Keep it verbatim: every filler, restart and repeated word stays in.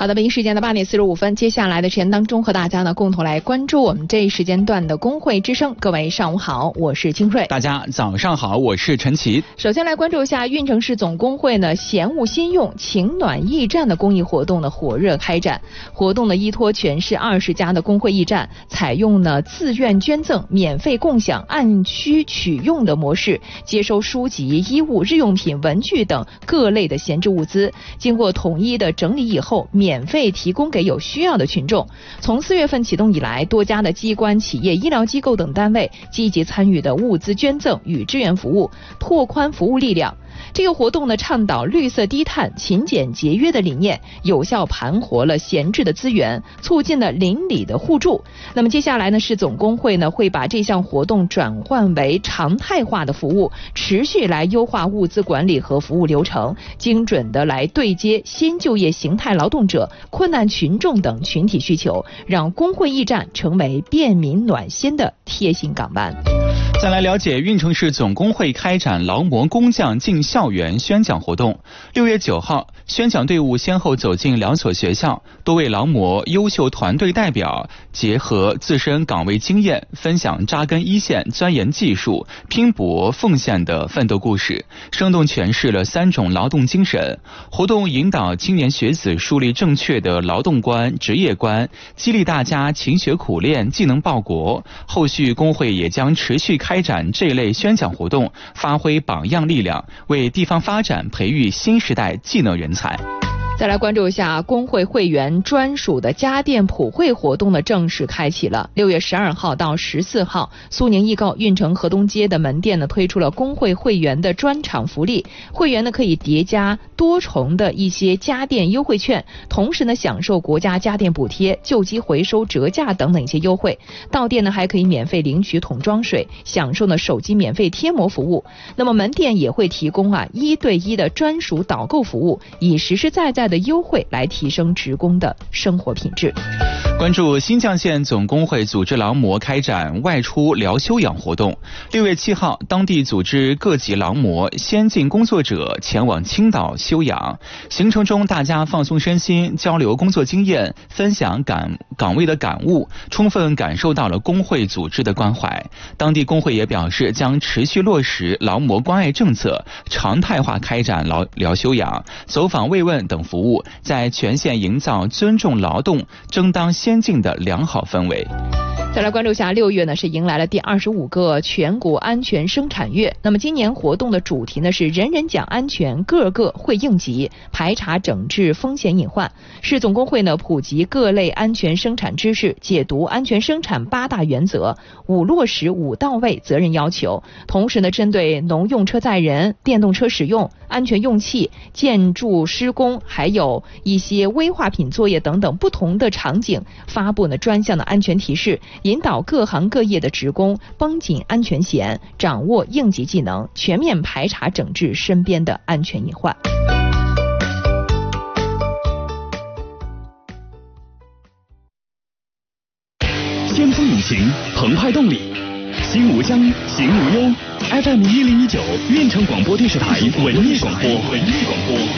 好的，北京时间的八点四十五分，接下来的时间当中和大家呢共同来关注我们这一时间段的工会之声。各位上午好，我是金瑞。 大家早上好，我是陈奇。 首先来关注一下运城市总工会呢闲物新用情暖驿站的公益活动的火热开展。活动呢依托全市二十家的工会驿站，采用呢自愿捐赠、免费共享、按需取用的模式，接收书籍、衣物、日用品、文具等各类的闲置物资，经过统一的整理以后，免费提供给有需要的群众。从四月份启动以来，多家的机关、企业、医疗机构等单位积极参与的物资捐赠与支援服务，拓宽服务力量。这个活动呢，倡导绿色低碳、勤俭节约的理念，有效盘活了闲置的资源，促进了邻里的互助。那么接下来呢，市总工会呢会把这项活动转换为常态化的服务，持续来优化物资管理和服务流程，精准的来对接新就业形态劳动者、困难群众等群体需求，让工会驿站成为便民暖心的贴心港湾。 再来了解运城市总工会开展劳模工匠进校园宣讲活动。六月九号，宣讲队伍先后走进两所学校，多位劳模优秀团队代表结合自身岗位经验，分享扎根一线、钻研技术、拼搏奉献的奋斗故事，生动诠释了三种劳动精神。活动引导青年学子树立正确的劳动观、职业观，激励大家勤学苦练、技能报国。后续工会也将持续开展这类宣讲活动，发挥榜样力量，为地方发展培育新时代技能人才。 再来关注一下工会会员专属的家电普惠活动呢正式开启了。六月十二号到十四号，苏宁易购运城河东街的门店呢推出了工会会员的专场福利，会员呢可以叠加多重的一些家电优惠券，同时呢享受国家家电补贴、旧机回收折价等等一些优惠。到店呢还可以免费领取桶装水，享受呢手机免费贴膜服务。那么门店也会提供啊一对一的专属导购服务，以实实在在的优惠来提升职工的生活品质。 关注新绛县总工会组织劳模开展外出疗休养活动。六月七号，当地组织各级劳模、先进工作者前往青岛休养。行程中，大家放松身心，交流工作经验，分享岗岗位的感悟，充分感受到了工会组织的关怀。当地工会也表示，将持续落实劳模关爱政策，常态化开展劳疗休养、走访慰问等服务，在全县营造尊重劳动、争当先进的良好氛围。 再来关注一下，六月呢是迎来了第二十五个全国安全生产月。那么今年活动的主题呢是人人讲安全，个个会应急，排查整治风险隐患。市总工会呢普及各类安全生产知识，解读安全生产八大原则，五落实五到位责任要求。同时呢，针对农用车载人、电动车使用、安全用气、建筑施工，还有一些危化品作业等等不同的场景，发布呢专项的安全提示，引导各行各业的职工绷紧安全弦，掌握应急技能，全面排查整治身边的安全隐患。 先锋引擎，澎湃动力，心无疆，行无忧。F M 一零一九，运城广播电视台文艺广播，文艺广播。